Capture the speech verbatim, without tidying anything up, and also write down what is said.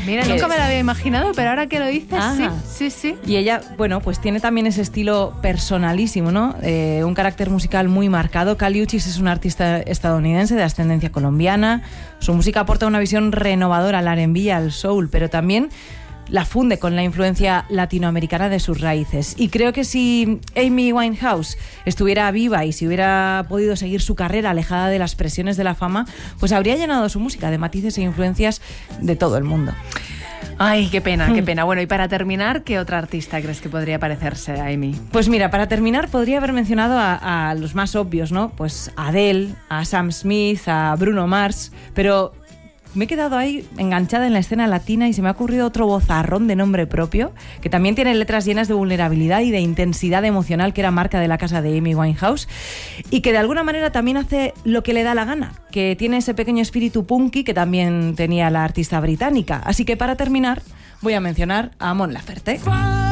Mira, nunca me lo había imaginado, pero ahora que lo dices, Ajá. sí, sí, sí. Y ella, bueno, pues tiene también ese estilo personalísimo, ¿no? Eh, un carácter musical muy marcado. Kali Uchis es una artista estadounidense de ascendencia colombiana. Su música aporta una visión renovadora al R and B y al soul, pero también la funde con la influencia latinoamericana de sus raíces. Y creo que si Amy Winehouse estuviera viva y si hubiera podido seguir su carrera alejada de las presiones de la fama, pues habría llenado su música de matices e influencias de todo el mundo. Ay, qué pena, qué pena. Bueno, y para terminar, ¿qué otra artista crees que podría parecerse a Amy? Pues mira, para terminar podría haber mencionado a, a los más obvios, ¿no? Pues a Adele, a Sam Smith, a Bruno Mars, pero me he quedado ahí enganchada en la escena latina y se me ha ocurrido otro vozarrón de nombre propio, que también tiene letras llenas de vulnerabilidad y de intensidad emocional, que era marca de la casa de Amy Winehouse, y que de alguna manera también hace lo que le da la gana, que tiene ese pequeño espíritu punky que también tenía la artista británica. Así que para terminar voy a mencionar a Mon Laferte.